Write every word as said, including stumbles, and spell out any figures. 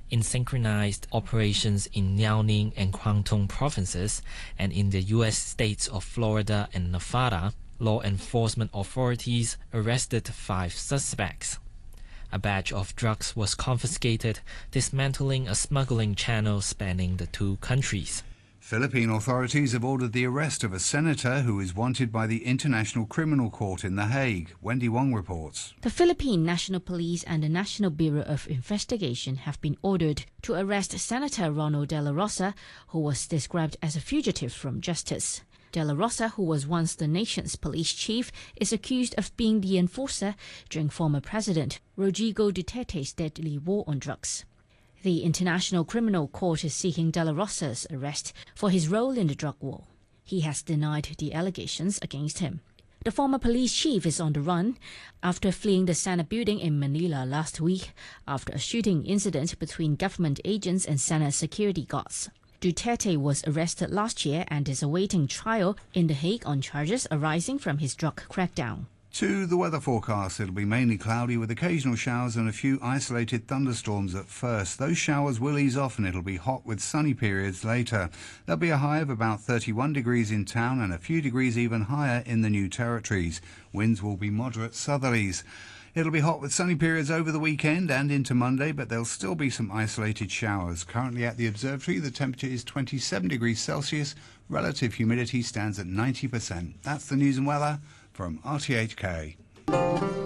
in synchronized operations in Liaoning and Guangdong provinces and in the U S states of Florida and Nevada, law enforcement authorities arrested five suspects. A batch of drugs was confiscated, dismantling a smuggling channel spanning the two countries. Philippine authorities have ordered the arrest of a senator who is wanted by the International Criminal Court in The Hague. Wendy Wong reports. The Philippine National Police and the National Bureau of Investigation have been ordered to arrest Senator Ronald De La Rosa, who was described as a fugitive from justice. De La Rosa, who was once the nation's police chief, is accused of being the enforcer during former President Rodrigo Duterte's deadly war on drugs. The International Criminal Court is seeking De La Rosa's arrest for his role in the drug war. He has denied the allegations against him. The former police chief is on the run after fleeing the Senate building in Manila last week after a shooting incident between government agents and Senate security guards. Duterte was arrested last year and is awaiting trial in The Hague on charges arising from his drug crackdown. To the weather forecast, it'll be mainly cloudy with occasional showers and a few isolated thunderstorms at first. Those showers will ease off and it'll be hot with sunny periods later. There'll be a high of about thirty-one degrees in town and a few degrees even higher in the New Territories. Winds will be moderate southerlies. It'll be hot with sunny periods over the weekend and into Monday, but there'll still be some isolated showers. Currently at the observatory, the temperature is twenty-seven degrees Celsius. Relative humidity stands at ninety percent. That's the news and weather from R T H K.